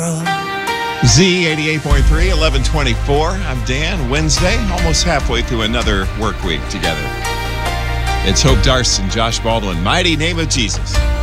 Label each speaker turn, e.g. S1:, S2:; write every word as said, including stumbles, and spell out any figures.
S1: Z eighty-eight point three, eleven twenty-four. I'm Dan. Wednesday, almost halfway through another work week together. It's Hope Darst and Josh Baldwin. Mighty name of Jesus.